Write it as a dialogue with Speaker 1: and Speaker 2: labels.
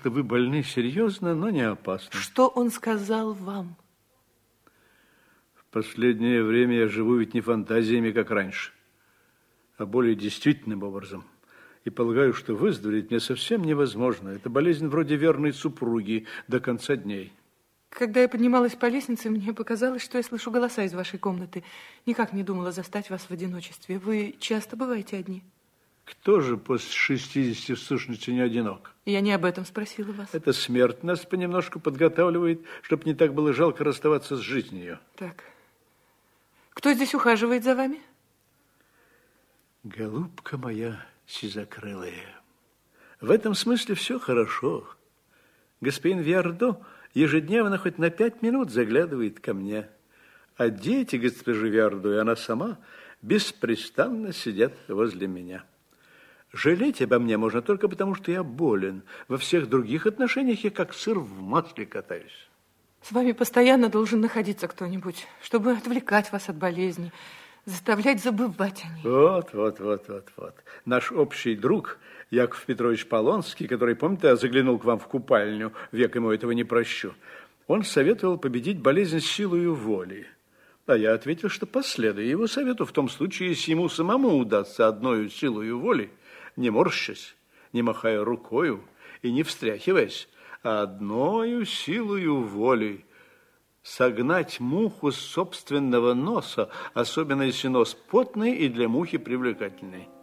Speaker 1: что вы больны серьезно, но не опасно.
Speaker 2: Что он сказал вам?
Speaker 1: В последнее время я живу ведь не фантазиями, как раньше, а более действительным образом. И полагаю, что выздороветь мне совсем невозможно. Это болезнь вроде верной супруги до конца дней.
Speaker 2: Когда я поднималась по лестнице, мне показалось, что я слышу голоса из вашей комнаты. Никак не думала застать вас в одиночестве. Вы часто бываете одни?
Speaker 1: Кто же после 60 в сущности не одинок?
Speaker 2: Я не об этом спросила вас.
Speaker 1: Это смерть нас понемножку подготавливает, чтобы не так было жалко расставаться с жизнью.
Speaker 2: Так. Кто здесь ухаживает за вами?
Speaker 1: Голубка моя сизокрылая. В этом смысле все хорошо. Господин Виардо ежедневно хоть на 5 минут заглядывает ко мне. А дети госпожи Виардо и она сама беспрестанно сидят возле меня. Жалеть обо мне можно только потому, что я болен. Во всех других отношениях я как сыр в масле катаюсь.
Speaker 2: С вами постоянно должен находиться кто-нибудь, чтобы отвлекать вас от болезни, заставлять забывать о ней.
Speaker 1: Вот. Наш общий друг Яков Петрович Полонский, который, помните, я заглянул к вам в купальню, век ему этого не прощу, он советовал победить болезнь силою воли. А я ответил, что последую его совету в том случае, если ему самому удастся одною силою воли, не морщась, не махая рукою и не встряхиваясь, а одною силою воли согнать муху с собственного носа, особенно если нос потный и для мухи привлекательный.